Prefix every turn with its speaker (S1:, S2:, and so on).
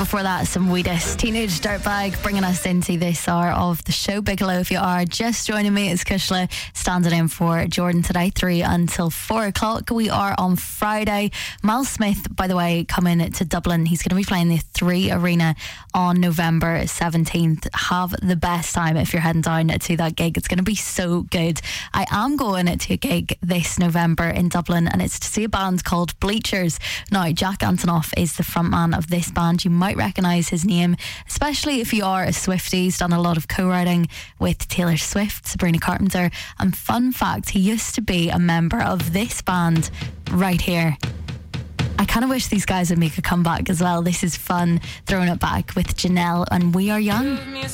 S1: Before that, some Weedus, Teenage Dirtbag, bringing us into this hour of the show. Bigelow, if you are just joining me, it's Kushla standing in for Jordan today, 3 until 4 o'clock. We are on Friday. Miles Smith, by the way, coming to Dublin. He's going to be playing the 3 Arena on November 17th. Have the best time if you're heading down to that gig. It's going to be so good. I am going to a gig this November in Dublin, and it's to see a band called Bleachers. Now, Jack Antonoff is the frontman of this band. You might recognise his name, especially if you are a Swiftie. He's done a lot of co-writing with Taylor Swift, Sabrina Carpenter, and fun fact, he used to be a member of this band right here. I kind of wish these guys would make a comeback as well. This is fun, throwing it back with Janelle and We Are Young.